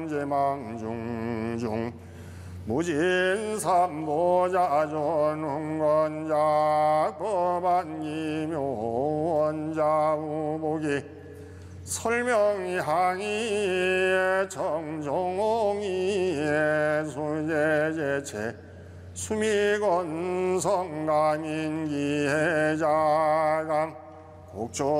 제망중중 무진삼보자존흥건자 법안기묘원자 우복이 설명향이 정종이 수제제체 수미건성감인기해자감 곡조